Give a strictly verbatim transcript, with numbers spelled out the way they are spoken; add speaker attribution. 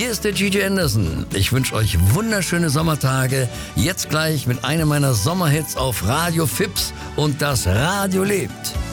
Speaker 1: Hier ist der Gigi Anderson. Ich wünsche euch wunderschöne Sommertage. Jetzt gleich mit einem meiner Sommerhits auf Radio Fips und das Radio lebt.